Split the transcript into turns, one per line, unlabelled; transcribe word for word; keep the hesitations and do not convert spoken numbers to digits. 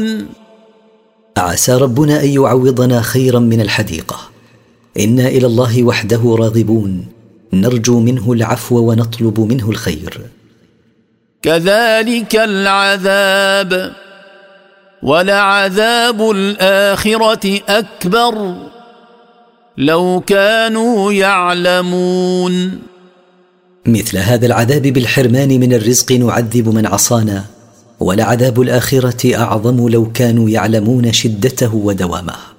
راغبون.
عسى ربنا أن يعوضنا خيرا من الحديقة. إنا إلى الله وحده راغبون، نرجو منه العفو ونطلب منه الخير.
كذلك العذاب ولعذاب الآخرة أكبر لو كانوا يعلمون.
مثل هذا العذاب بالحرمان من الرزق نعذب من عصانا، ولعذاب الآخرة أعظم لو كانوا يعلمون شدته ودوامه.